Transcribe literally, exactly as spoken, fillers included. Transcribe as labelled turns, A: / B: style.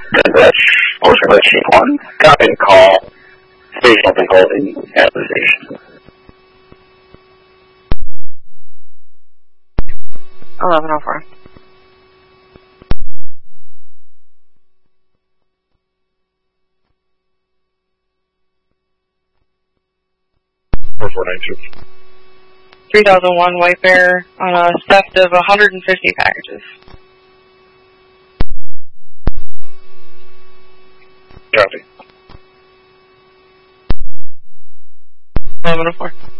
A: That's Horseman Chief one. Copy the call. Station open holding at the station.
B: eleven oh four.
C: four four nine two.
B: three thousand one White Bear on a theft of one hundred fifty packages.
C: Copy.
B: eleven oh four.